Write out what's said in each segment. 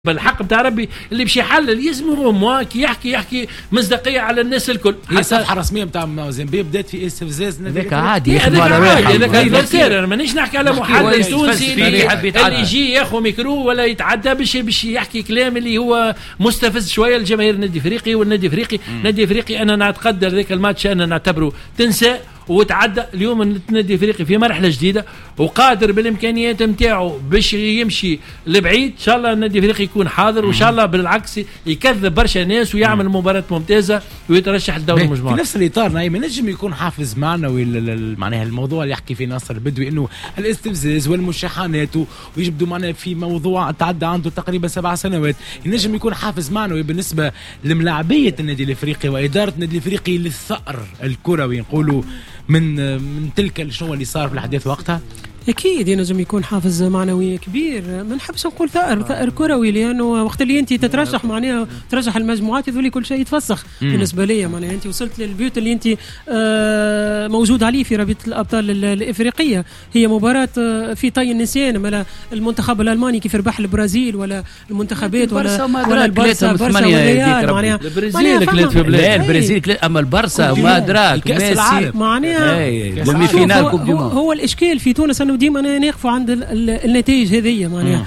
بالحق بتاع ربي اللي باش يحلل يسمو موا كي يحكي مصداقيه على الناس الكل. هي صفحه رسميه نتاع موزمبيق بدات في استفزاز هذاك عادي هذاك انا مانيش نحكي على محلل تونسي اللي يجي ياخذ ميكرو ولا يتعدى باش يحكي كلام اللي هو مستفز شويه للجماهير النادي الافريقي. والنادي الافريقي انا نتقدر ذاك الماتش انا نعتبره تنسى وتعدى. اليوم النادي الافريقي في مرحله جديده وقادر بالامكانيات نتاعو باش يمشي لبعيد. ان شاء الله النادي الافريقي يكون حاضر وان شاء الله بالعكس يكذب برشا ناس ويعمل مباراه ممتازه ويترشح لدوري المجموعات. في نفس الاطار نايم نجم يكون حافز معنوي معناها الموضوع اللي يحكي فيه ناصر البدوي انه الاستفزاز والمشاحنات ويجبدوا معنا في موضوع تعدى عنده تقريبا 7 سنوات. ينجم يكون حافز معنوي بالنسبه لملاعبيه النادي الافريقي واداره النادي الافريقي للثأر الكروي نقولوا من تلك شنو اللي صار في الاحداث وقتها. اكيد ينجم يكون حافز معنوي كبير. ما نحبش نقول ثأر كروي لانه وقت اللي انت تترشح معناها ترشح المجموعات يذولي كل شيء يتفسخ. بالنسبه لي معناها انت وصلت للبيوت اللي انت موجود عليه في رابطه الابطال الافريقيه. هي مباراه في طي النسيان ملا المنتخب الالماني كيف ربح البرازيل ولا المنتخبات ولا البارسا والريال معناها البرازيل اما البارسا ما ادراك ميسي معناها هو الاشكال في تونس ديما نقفوا عند النتائج هذه معناها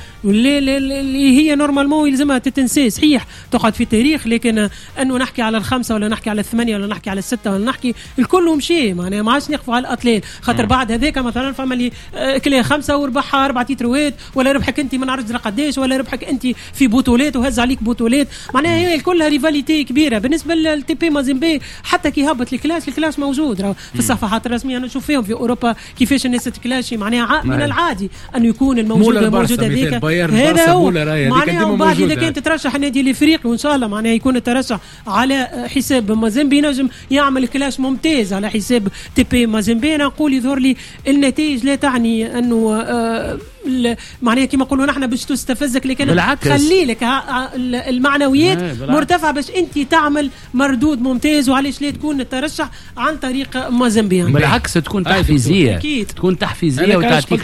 اللي هي نورمالمون يلزمها تتنسى. صحيح تقعد في التاريخ لكن انه نحكي على 5 ولا نحكي على 8 ولا نحكي على 6 ولا نحكي الكل مشي معناها ما عادش نقفوا على الاطلال خاطر بعد هذاك مثلا فما اللي كلاه 5 وربحها 4 تيتروات ولا ربحك انت ما نعرفش قداش ولا ربحك انت في بطولات وهز عليك بطولات معناها هي كلها ريفاليتي كبيره. بالنسبه للتي بي مازيمبي حتى كي هبط الكلاش موجود في الصفحات الرسميه انا نشوف فيهم في اوروبا كيفاش الناس تكلاشي معناها من العادي انه يكون الموجود هذاك هذا هو معناها. وبعد اذا كان تترشح النادي الافريقي وان شاء الله معناها يكون الترشح على حساب مازيمبي نجم يعمل كلاش ممتاز على حساب تي بي مازيمبي. انا نقول يظهر لي النتائج لا تعني انه معناها كما نقولوا نحن باش تستفزك لكن خلي لك المعنويات مرتفعه باش انت تعمل مردود ممتاز. وعلاش لا تكون الترشح عن طريق مازيمبي بالعكس تكون تحفيزيه تكون تحفيزيه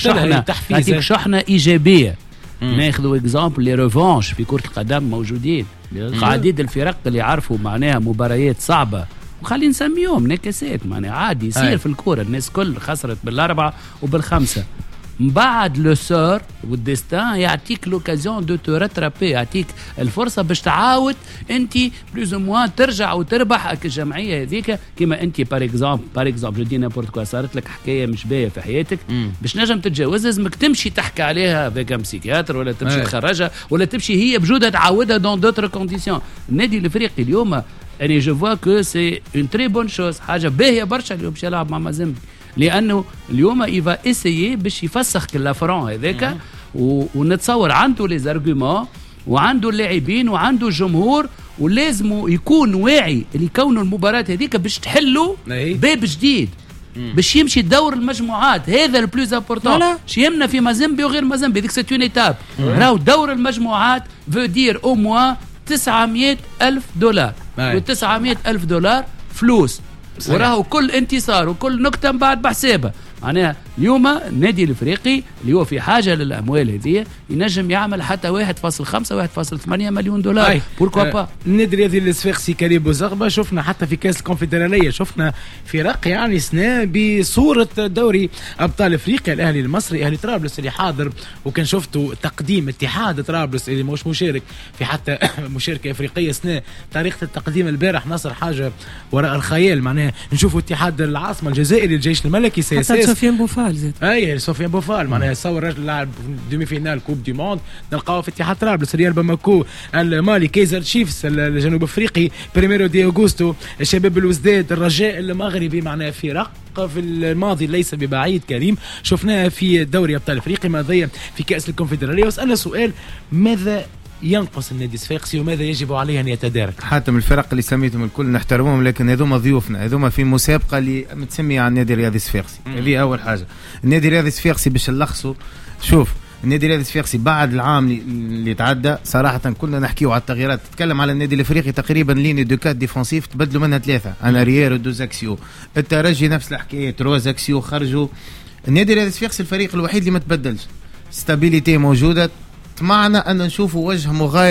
وتعطيك شحنه ايجابيه. ناخذوا اكزامبل لي ريفانش في كرة القدم موجودين عديد الفرق اللي يعرفوا معناها مباريات صعبة وخلي نسميهم نكسات معناها عادي يصير في الكورة. الناس كل خسرت بال4 وبال5 بعد لو سور والديستان يعطيك لوكازيون دو تو راترابي يعطيك الفرصه باش تعاود انت بلوز موان ترجع وتربح الجمعيه هذيك كيما انت بار اكزامبل جو دي نابورت كوا صارت لك حكايه مش باهيه في حياتك باش نجم تتجاوز لازمك تمشي تحكي عليها فيك بسيكياتر ولا تمشي تخرجها ولا تمشي هي بجوده تعودها دون دوتر كونديسيون. النادي الافريقي اليوم يعني جو فوا كو سي اون تري بون شوز حاجه باهيه برشا اليوم باش يلعب مع مازيمبي لانه اليوم يفا اسيي باش يفسخ كلافرون هذاك ونتصور عنده لي زارغومون وعنده اللاعبين وعنده الجمهور ولازم يكون واعي اللي كونه المباراه هذيك باش تحلوا باب جديد باش يمشي دور المجموعات. هذا البلوز امبورطون شيمنا في مازيمبي وغير مازيمبي ديك سيت اون ايتاب. راهو دور المجموعات فو دير او موان $900,000 و$900,000 فلوس وراهو كل انتصار وكل نكتة بعد بحسابها. معناها اليوم النادي الافريقي اللي هو في حاجه للاموال هذه ينجم يعمل حتى 1.5 1.8 مليون دولار بوركوا با. النادي الرياضي الصفاقسي كريم بوزغبه شفنا حتى في كاس الكونفدراليه شفنا فرق يعني سنه بصوره دوري ابطال افريقيا. الاهلي المصري اهلي طرابلس اللي حاضر وكان شفتوا تقديم اتحاد طرابلس اللي مش مشارك في حتى مشاركه افريقيه سنه. طريقه التقديم البارح نصر حاجه وراء الخيال. معناها نشوفوا اتحاد العاصمه الجزائري الجيش الملكي سياسي سفيان بوفال زاد سفيان بوفال معناها صور رجل لاعب دومي فينال كوب دي موند نلقاوه في اتحاد طرابلس. ريال باماكو المالي كايزر تشيفز الجنوب افريقي بريميرو دي اوغوستو الشباب الوزداد الرجاء المغربي. معناها فرق في الماضي ليس ببعيد كريم شفناها في دوري ابطال افريقيا ماضيه في كاس الكونفدراليه. وسألنا سؤال ماذا ينقص النادي الصفاقسي وماذا يجب عليه أن يتدارك؟ حتى من الفرق اللي سميتهم الكل نحترمهم لكن هذوما ضيوفنا هذوما في مسابقة اللي متسمية على النادي الرياضي الصفاقسي. هذه أول حاجة. النادي الرياضي الصفاقسي باش نلخصه شوف النادي الرياضي الصفاقسي بعد العام اللي تعدى صراحة كنا نحكيو على التغييرات. تتكلم على النادي الافريقي تقريبا ليني دو كات ديفونسيف تبدلوا منها 3 انا ريال ودوزاكسيو. الترجي نفس الحكاية روزاكسيو خرجوا. النادي الرياضي الصفاقسي الفريق الوحيد اللي ما تبدلش ستابيليتي موجودة طمعنا ان نشوفوا وجه مغاير